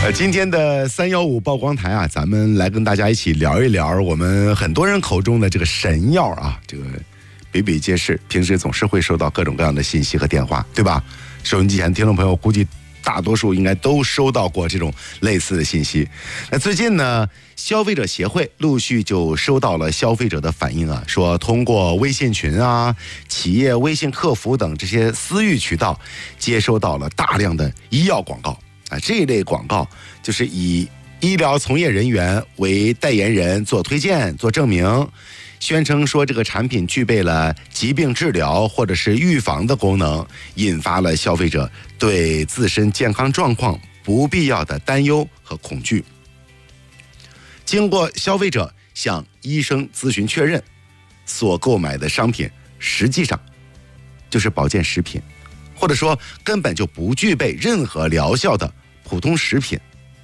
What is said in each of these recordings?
今天的315曝光台啊，咱们来跟大家一起聊一聊我们很多人口中的这个神药啊，这个比比皆是，平时总是会收到各种各样的信息和电话，对吧？收音机前的听众朋友估计大多数应该都收到过这种类似的信息。那最近呢，消费者协会陆续就收到了消费者的反映啊，说通过微信群啊、企业微信客服等这些私域渠道，接收到了大量的医药广告啊。这一类广告就是以医疗从业人员为代言人做推荐、做证明，宣称说这个产品具备了疾病治疗或者是预防的功能，引发了消费者对自身健康状况不必要的担忧和恐惧。经过消费者向医生咨询确认，所购买的商品实际上就是保健食品，或者说根本就不具备任何疗效的普通食品。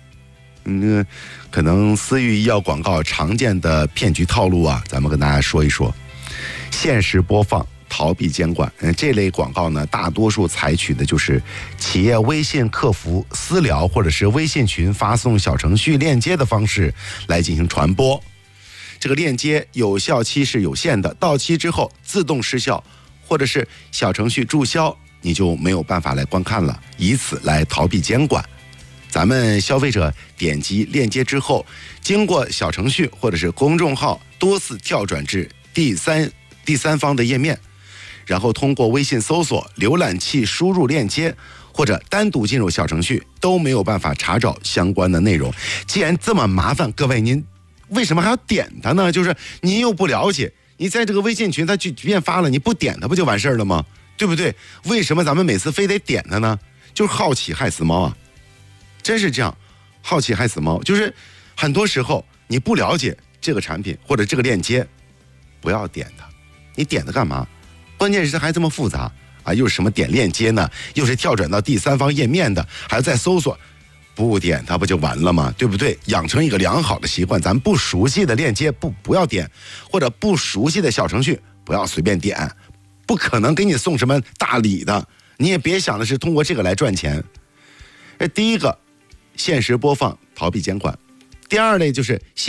可能私域医药广告常见的骗局套路啊，咱们跟大家说一说。限时播放，逃避监管。这类广告呢，大多数采取的就是企业微信客服私聊或者是微信群发送小程序链接的方式来进行传播。这个链接有效期是有限的，到期之后自动失效，或者是小程序注销，你就没有办法来观看了，以此来逃避监管。咱们消费者点击链接之后，经过小程序或者是公众号多次跳转至第三方的页面，然后通过微信搜索、浏览器输入链接或者单独进入小程序，都没有办法查找相关的内容。既然这么麻烦，各位您为什么还要点它呢？就是您又不了解，你在这个微信群它就即便发了，你不点它不就完事儿了吗？对不对？为什么咱们每次非得点它呢？就是好奇害死猫啊！真是这样，好奇害死猫。就是很多时候你不了解这个产品或者这个链接，不要点它。你点它干嘛？关键是还这么复杂啊！又是什么点链接呢？又是跳转到第三方页面的，还要再搜索，不点它不就完了吗？对不对？养成一个良好的习惯，咱不熟悉的链接不要点，或者不熟悉的小程序不要随便点，不可能给你送什么大礼的，你也别想的是通过这个来赚钱。第一个，限时播放，逃避监管；第二类就是